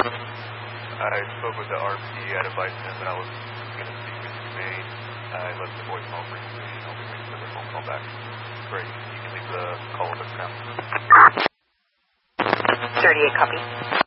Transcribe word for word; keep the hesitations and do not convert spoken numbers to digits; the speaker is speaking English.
I spoke with the R P. I advised him that I was going to speak with you, Maine. I left the voicemail for you. I'll be waiting for the phone call back. Great. You can leave the call with us now. thirty-eight, copy.